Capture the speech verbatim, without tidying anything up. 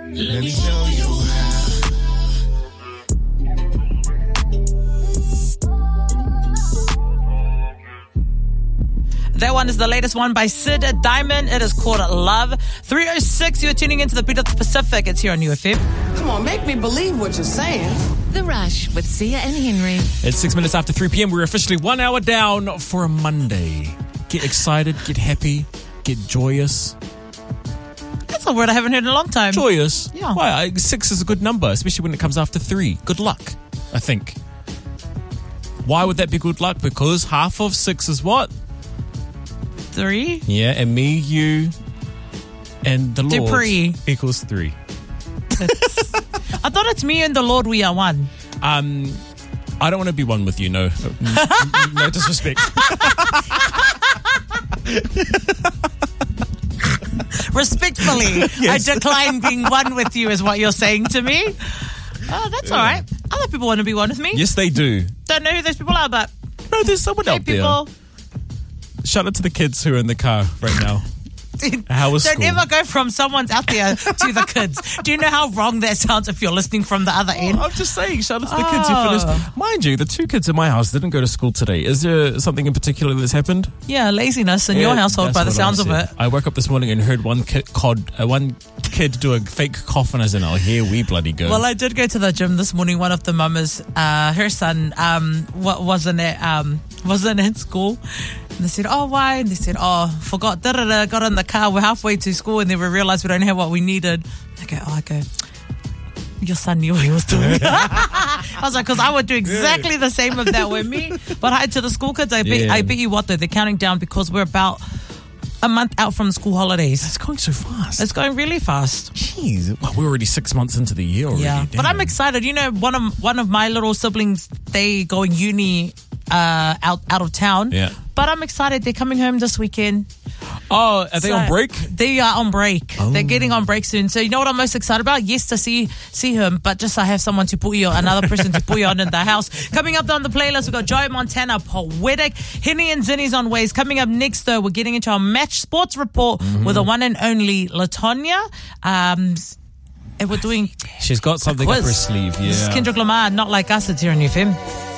Let me show you how. That one is the latest one by Sid Diamond. It is called Love. three oh six, you're tuning into the Beat of the Pacific. It's here on U F M. Come on, make me believe what you're saying. The Rush with Sia and Henry. It's six minutes after three p.m. We're officially one hour down for a Monday. Get excited, get happy, get joyous. That's a word I haven't heard in a long time. Joyous? Yeah. Why? I, six is a good number, especially when it comes after three. Good luck, I think. Why would that be good luck? Because half of six is what? Three? Yeah, and me, you, and the Lord Dupree. equals three. I thought it's me and the Lord, we are one. Um, I don't want to be one with you, no. No disrespect. Respectfully, Yes. I decline being one with you is what you're saying to me. Oh, that's all right. Other people want to be one with me. Yes, they do. Don't know who those people are, but No, there's someone hey, out there. people. Shout out to the kids who are in the car right now. How was Don't school? ever go from someone's out there to the kids. Do you know how wrong that sounds if you're listening from the other end? Oh, I'm just saying, shout out to the kids who Oh. finished. Mind you, the two kids in my house didn't go to school today. Is there something in particular that's happened? Yeah, laziness in your Yeah, household that's by the what sounds I of said. it. I woke up this morning and heard one kid, cod, uh, one kid do a fake cough, and I said, "Oh, here we bloody go." Well, I did go to the gym this morning. One of the mamas, uh, her son, um, wa- wasn't at um, wasn't at school. And they said, "Oh, why?" And they said, "Oh, forgot. Da da da. Got in the car. We're halfway to school, and then we realized we don't have what we needed." I go, "Oh, I go. Your son knew what he was doing." I was like, because I would do exactly the same if that were me. But hi to the school kids. I bet, Yeah. I bet you what though, they're counting down because we're about a month out from the school holidays. It's going so fast. It's going really fast. Jeez, well, we're already six months into the year already. Yeah, but Damn. I'm excited. You know, one of one of my little siblings, they go in uni uh, out out of town. Yeah. But I'm excited. They're coming home this weekend. Oh, are they So, on break? They are on break. Oh. They're getting on break soon. So you know what I'm most excited about? Yes, to see see him, but just I have someone to put you on, another person to put you on in the house. Coming up on the playlist, we've got Joey Montana, Poetic, Henny and Zinni's on Ways. Coming up next, though, we're getting into our match sports report Mm-hmm. with the one and only Latonya. Um, and we're doing She's got something up quiz. her sleeve. Yeah. This is Kendrick Lamar, Not Like Us. It's here on U F M.